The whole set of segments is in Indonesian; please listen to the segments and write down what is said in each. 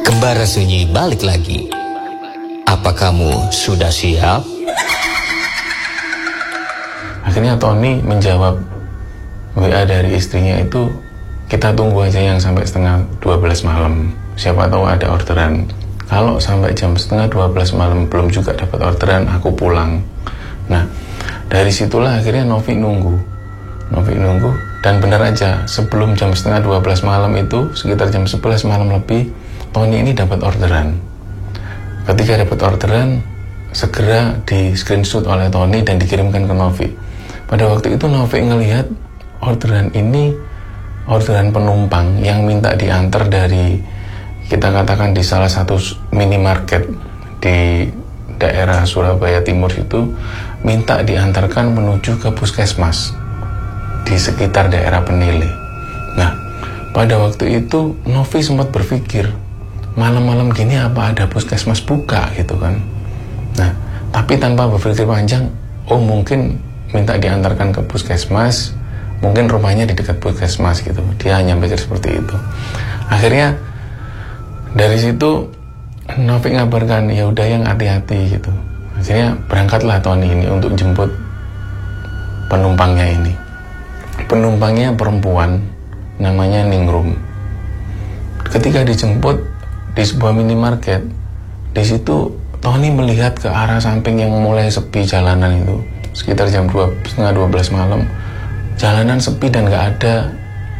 Kembara Sunyi balik lagi. Apa kamu sudah siap? Akhirnya Tony menjawab WA dari istrinya itu, kita tunggu aja yang sampai setengah 12 malam. Siapa tahu ada orderan. Kalau sampai jam setengah 12 malam belum juga dapat orderan, aku pulang. Nah, dari situlah akhirnya Novi nunggu, dan benar aja sebelum jam setengah 12 malam itu, sekitar jam 11 malam lebih, Tony ini dapat orderan. Ketika dapat orderan, segera di screenshot oleh Tony dan dikirimkan ke Novi. Pada waktu itu Novi ngelihat orderan ini, orderan penumpang yang minta diantar dari, kita katakan di salah satu minimarket di daerah Surabaya Timur itu, minta diantarkan menuju ke puskesmas di sekitar daerah Penile. Nah, pada waktu itu Novi sempat berpikir, malam-malam gini apa ada puskesmas buka gitu kan. Nah, tapi tanpa berpikir panjang, oh mungkin minta diantarkan ke puskesmas, mungkin rumahnya di dekat puskesmas gitu. Dia hanya pikir seperti itu. Akhirnya dari situ Novi ngabarkan, ya udah yang hati-hati gitu. Akhirnya berangkatlah Tony ini untuk jemput penumpangnya ini. Penumpangnya perempuan, namanya Ningrum. Ketika dijemput di sebuah minimarket, di situ Tony melihat ke arah samping yang mulai sepi jalanan itu, sekitar jam setengah 12 malam. Jalanan sepi dan gak ada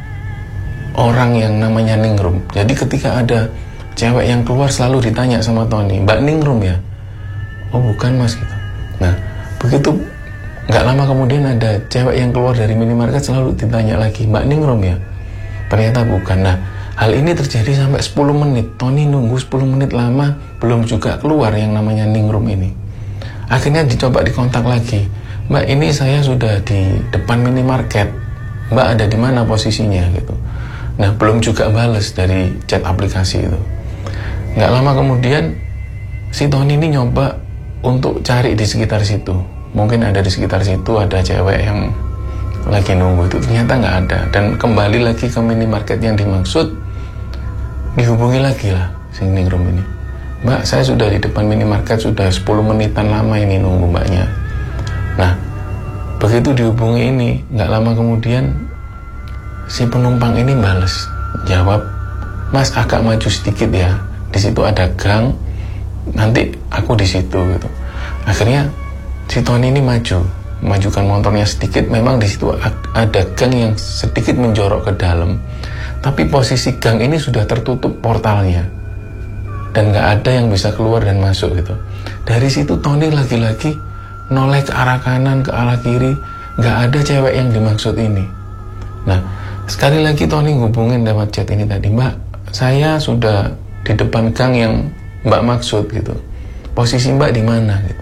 orang yang namanya Ningrum. Jadi ketika ada cewek yang keluar selalu ditanya sama Tony, Mbak Ningrum ya? Oh bukan mas gitu. Nah begitu gak lama kemudian ada cewek yang keluar dari minimarket selalu ditanya lagi, Mbak Ningrum ya? Ternyata bukan. Nah hal ini terjadi sampai 10 menit. Tony nunggu 10 menit lama, belum juga keluar yang namanya Ningrum ini. Akhirnya dicoba dikontak lagi, Mbak ini saya sudah di depan minimarket, Mbak ada di mana posisinya gitu. Nah belum juga bales dari chat aplikasi itu. Nggak lama kemudian si Tony ini nyoba untuk cari di sekitar situ. Mungkin ada di sekitar situ ada cewek yang lagi nunggu itu, ternyata nggak ada. Dan kembali lagi ke minimarket yang dimaksud, dihubungi lagi lah si Ningrum ini, Mbak saya sudah di depan minimarket, sudah 10 menitan lama ini nunggu mbaknya. Nah begitu dihubungi ini, nggak lama kemudian si penumpang ini bales, jawab, Mas agak maju sedikit ya, di situ ada gang, nanti aku di situ gitu. Akhirnya si Tony ini majukan motornya sedikit. Memang di situ ada gang yang sedikit menjorok ke dalam, tapi posisi gang ini sudah tertutup portalnya dan nggak ada yang bisa keluar dan masuk gitu. Dari situ Tony lagi-lagi noleh ke arah kanan, ke arah kiri, nggak ada cewek yang dimaksud ini. Nah sekali lagi Tony hubungin lewat chat ini tadi, Mbak saya sudah di depan gang yang Mbak maksud gitu, posisi Mbak di mana gitu.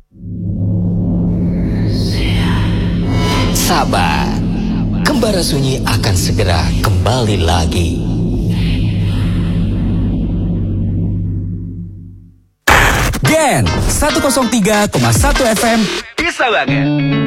Sabar, Kembara Sunyi akan segera kembali lagi. Gen 103,1 FM bisa banget.